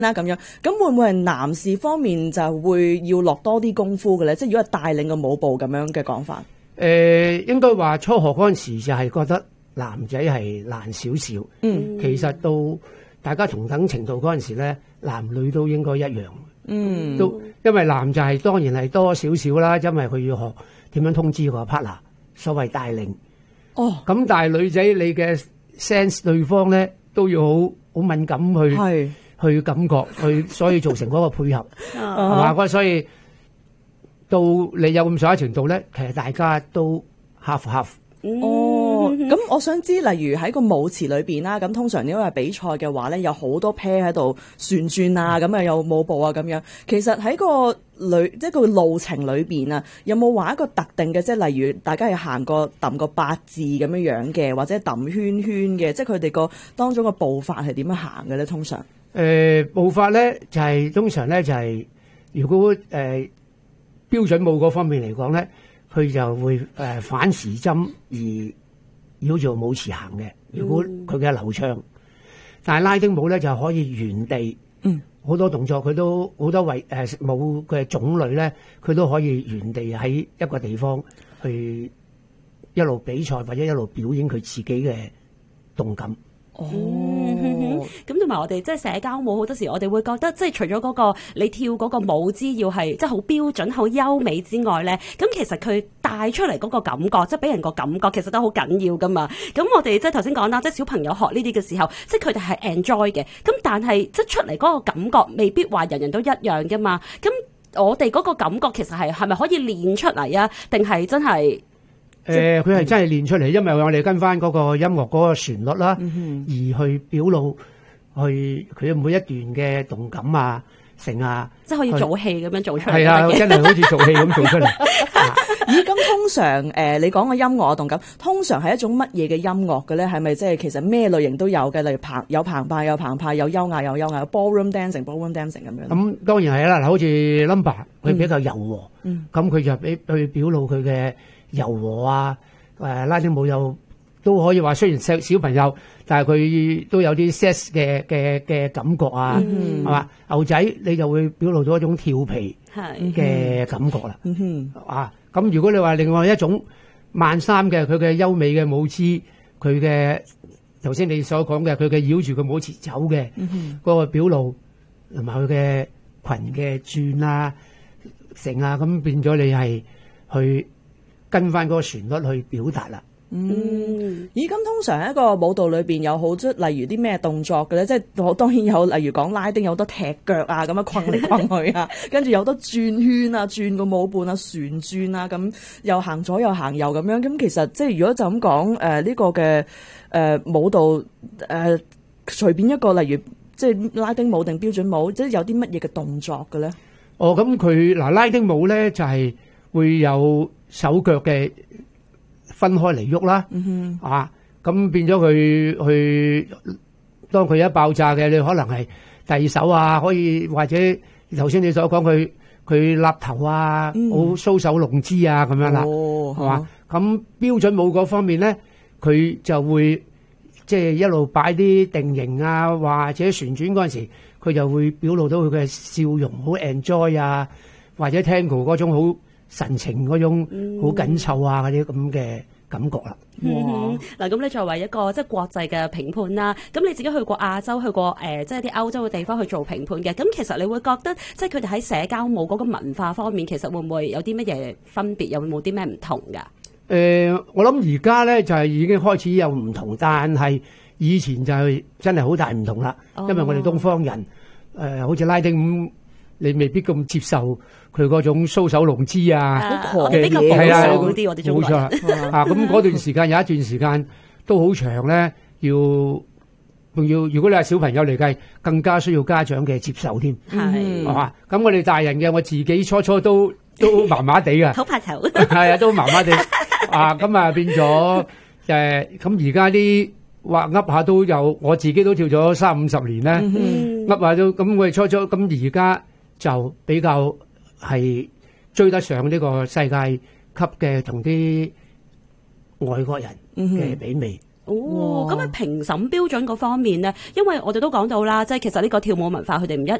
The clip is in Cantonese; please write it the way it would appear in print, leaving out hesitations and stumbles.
啦咁樣，咁會唔會係男士方面就會要落多啲功夫嘅咧？即係如果係帶領個舞步咁樣嘅講法。 應該話初學嗰陣時就係覺得男仔係難少少。其實到大家同等程度嗰陣時咧，男女都應該一樣。都因為男就係當然係多少少啦，因為佢要學點樣通知個 partner， 所謂帶領。咁但係女仔你嘅 sense 對方咧都要好敏感去感覺，所以造成嗰個配合係嘛？所以到你有咁上下程度咧，其實大家都half。 咁我想知，例如喺個舞池裏邊啦，咁通常因為比賽嘅話咧，有好多 pair 喺度旋轉啊，咁啊有舞步啊咁樣。其實喺即係個路程裏邊啊，有冇話一個特定嘅，即係例如大家係行個揼個八字咁樣樣嘅，或者揼圈圈嘅，即係佢哋個當中嘅步伐係點樣行嘅咧？通常步伐咧就係通常咧就係如果標準舞嗰方面嚟講咧，佢就會反時針而繞住舞池行嘅。如果佢嘅流暢，但係拉丁舞咧就可以原地，好多動作佢都好多舞嘅種類咧，佢都可以原地喺一個地方去一路比賽或者一路表演佢自己嘅動感。 咁同埋我哋即係社交舞，好多時我哋會覺得，即係除咗嗰個你跳嗰個舞姿要係即係好標準、好優美之外咧，咁其實佢帶出嚟嗰個感覺，即係俾人個感覺，其實都好緊要噶嘛。咁我哋即係頭先講啦，即係小朋友學呢啲嘅時候，即係佢哋係 enjoy 嘅，咁但係即係出嚟嗰個感覺未必話人人都一樣噶嘛。咁我哋嗰個感覺其實係咪可以練出嚟啊？定係真係？ 佢係真係練出嚟，因為我哋跟翻嗰個音樂嗰個旋律啦，而去表露去佢每一段嘅動感啊、成啊， 即係可以做戲咁樣做出嚟。 係啊，真係好似做戲咁做出嚟。 咦，咁通常你講嘅音樂動感，通常係一種乜嘢嘅音樂嘅咧？係咪即係其實咩類型都有嘅？例如有澎湃有澎湃，有優雅有優雅，有 ballroom dancing 咁樣。 咁當然係啦，好似 number 佢比較柔和，咁佢就去表露佢嘅柔和啊。拉丁舞又都可以話，雖然小朋友，但係佢都有啲 sex 嘅感覺啊，係嘛？牛仔你就會表露到一種調皮嘅感覺啦。咁如果你話另外一種慢三嘅，佢嘅優美嘅舞姿，佢嘅頭先你所講嘅，佢嘅繞住個舞池走嘅嗰個表露，同埋佢嘅裙嘅轉啊、成啊，咁變咗你係去跟翻嗰個旋律去表達啦。 咦，咁通常喺一個舞蹈裏邊有好多，例如啲咩動作嘅咧？即係我當然有，例如講拉丁有好多踢腳啊，咁樣困嚟困去啊，跟住有好多轉圈啊、轉個舞伴啊、旋轉啊，咁又行左右行右咁樣。咁其實即係如果就咁講，呢個嘅舞蹈隨便一個，例如即係拉丁舞定標準舞，即係有啲乜嘢嘅動作嘅咧？ 咁佢拉丁舞咧就係會有手腳嘅分開嚟喐啦，咁變咗佢去當佢一爆炸嘅，你可能係第二手啊，可以或者頭先你所講佢立頭啊，好搔首弄姿啊咁樣啦，係嘛？咁標準舞嗰方面咧，佢就會即係一路擺啲定型啊，或者旋轉嗰陣時，佢就會表露到佢嘅笑容，好 enjoy 啊，或者 tango 嗰種好神情嗰種好緊湊啊嗰啲咁嘅感覺啦。 嗱，咁你作為一個即係國際嘅評判啦，咁你自己去過亞洲，去過即係啲歐洲嘅地方去做評判嘅，咁其實你會覺得即係佢哋喺社交舞嗰個文化方面，其實會唔會有啲乜嘢分別？有冇啲咩唔同㗎？ 我諗而家咧就係已經開始有唔同，但係以前就係真係好大唔同啦。因為我哋東方人好似拉丁舞，你未必咁接受佢嗰種搔首弄姿啊， 我哋比較保守啲，我哋中國人。 冇錯咁嗰段時間有一段時間都好長咧，如果你係小朋友嚟計，更加需要家長嘅接受添。係嘛？咁我哋大人嘅，我自己初都麻麻地噶， 好怕醜。 係啊，都麻麻地咁啊變咗咁而家啲話噏下都有，我自己都跳咗30-50年咧，噏下都咁我哋初咁而家就比較係追得上呢個世界級嘅同啲外國人嘅媲美。 哦， 哇咁喺評審標準嗰方面咧，因為我哋都講到啦，即係其實呢個跳舞文化佢哋唔